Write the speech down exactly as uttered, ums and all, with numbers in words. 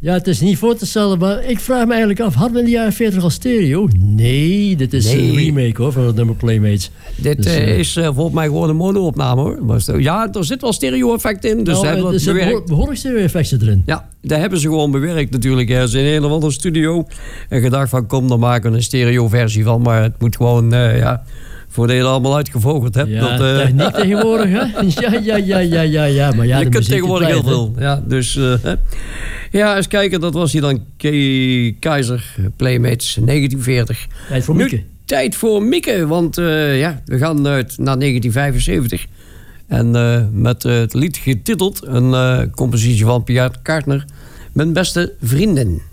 Ja, het is niet voor te stellen, maar ik vraag me eigenlijk af, hadden we in de jaren veertig al stereo? Nee, dit is nee. een remake hoor, van het nummer Playmates. Dit dus, uh, is uh, volgens mij gewoon een mono-opname hoor. Maar, ja, er zit wel stereo-effect in. Dus nou, er zitten behoorlijk stereo-effecten erin. Ja, daar hebben ze gewoon bewerkt natuurlijk. Hè. Ze in een of andere studio en gedacht van kom, dan maken we een stereo-versie van. Maar het moet gewoon, uh, ja... Voordat je het allemaal uitgevogeld hebt. Ja, dat, uh... techniek tegenwoordig, hè? Ja, ja, ja, ja, ja, ja. Maar ja, je kunt tegenwoordig blijft, heel veel. Ja, dus, uh, ja, eens kijken. Dat was hier dan Kay Keizer, Playmates, negentien veertig. Tijd voor Mieke. Nu, tijd voor Mieke, want uh, ja, we gaan uit naar negentien vijfenzeventig. En uh, met uh, het lied getiteld, een uh, compositie van Piet Kartner, Mijn beste vrienden.